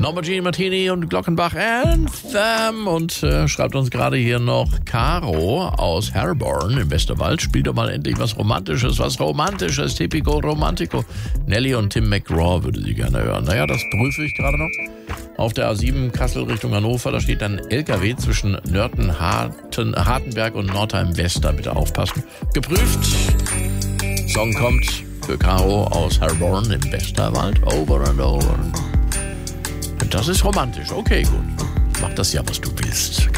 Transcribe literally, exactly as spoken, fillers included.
Norma Jean Martini und Glockenbach Anthem. Und äh, schreibt uns gerade hier noch Caro aus Herborn im Westerwald. Spielt doch mal endlich was Romantisches, was Romantisches, Typico Romantico. Nelly und Tim McGraw würde sie gerne hören. Naja, das prüfe ich gerade noch. Auf der A sieben Kassel Richtung Hannover, da steht ein L K W zwischen Nörten, Harten, Hartenberg und Nordheim-West. Da bitte aufpassen. Geprüft. Song kommt für Caro aus Herborn im Westerwald. Over and over. Und das ist romantisch. Okay, gut. Mach das ja, was du willst.